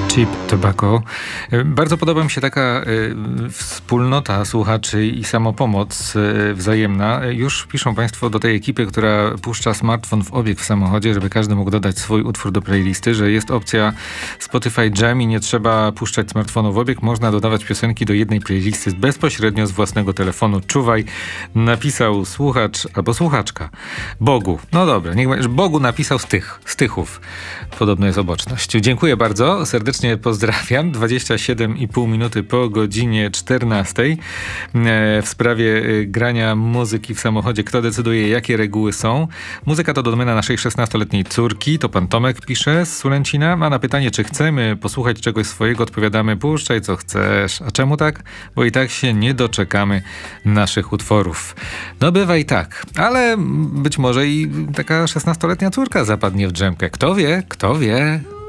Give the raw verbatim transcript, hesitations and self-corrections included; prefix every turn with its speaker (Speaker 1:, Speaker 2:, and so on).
Speaker 1: Cheap Tobacco. Bardzo podoba mi się taka y, wspólnota słuchaczy i samopomoc y, wzajemna. Już piszą Państwo do tej ekipy, która puszcza smartfon w obieg w samochodzie, żeby każdy mógł dodać swój utwór do playlisty, że jest opcja Spotify Jam i nie trzeba puszczać smartfonu w obieg. Można dodawać piosenki do jednej playlisty bezpośrednio z własnego telefonu. Czuwaj, napisał słuchacz albo słuchaczka. Bogu. No dobra, niech będzie. Bogu napisał z tych, z tychów. Podobno jest oboczność. Dziękuję bardzo. Serdecznie pozdrawiam. dwadzieścia siedem i pół minuty po godzinie czternastej. W sprawie grania muzyki w samochodzie. Kto decyduje, jakie reguły są? Muzyka to domena naszej szesnastoletniej córki. To pan Tomek pisze z Sulęcina. A na pytanie, czy chcemy posłuchać czegoś swojego, odpowiadamy: puszczaj co chcesz. A czemu tak? Bo i tak się nie doczekamy naszych utworów. No bywa i tak. Ale być może i taka szesnastoletnia córka zapadnie w drzemkę. Kto wie? Kto wie?